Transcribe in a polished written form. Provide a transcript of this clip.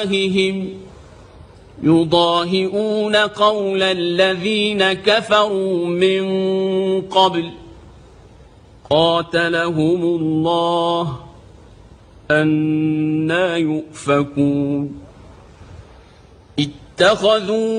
بأفواههم يضاهئون قول الذين كفروا من قبل قاتلهم الله أنى يؤفكون اتخذوا